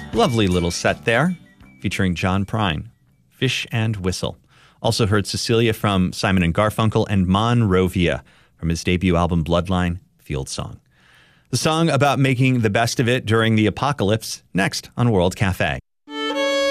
Lovely little set there, featuring John Prine, Fish and Whistle. Also heard Cecilia from Simon and Garfunkel and Monrovia from his debut album Bloodline, Field Song. The song about making the best of it during the apocalypse, next on World Cafe.